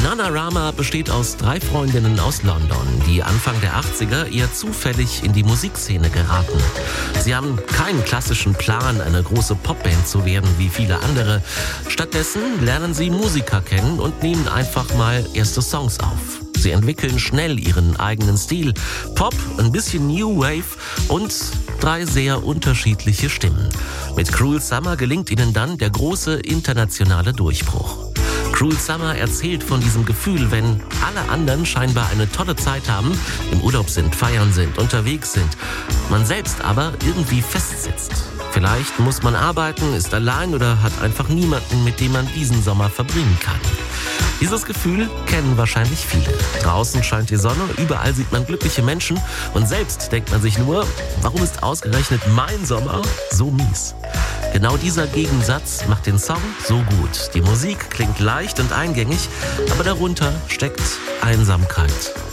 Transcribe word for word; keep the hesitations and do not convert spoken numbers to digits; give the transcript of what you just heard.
NaNoWriMo besteht aus drei Freundinnen aus London, die Anfang der achtziger eher zufällig in die Musikszene geraten. Sie haben keinen klassischen Plan, eine große Popband zu werden wie viele andere. Stattdessen lernen sie Musiker kennen und nehmen einfach mal erste Songs auf. Sie entwickeln schnell ihren eigenen Stil. Pop, ein bisschen New Wave und drei sehr unterschiedliche Stimmen. Mit Cruel Summer gelingt ihnen dann der große internationale Durchbruch. Cruel Summer erzählt von diesem Gefühl, wenn alle anderen scheinbar eine tolle Zeit haben, im Urlaub sind, feiern sind, unterwegs sind, man selbst aber irgendwie festsitzt. Vielleicht muss man arbeiten, ist allein oder hat einfach niemanden, mit dem man diesen Sommer verbringen kann. Dieses Gefühl kennen wahrscheinlich viele. Draußen scheint die Sonne, überall sieht man glückliche Menschen und selbst denkt man sich nur, warum ist ausgerechnet mein Sommer so mies? Genau dieser Gegensatz macht den Song so gut. Die Musik klingt leicht und eingängig, aber darunter steckt Einsamkeit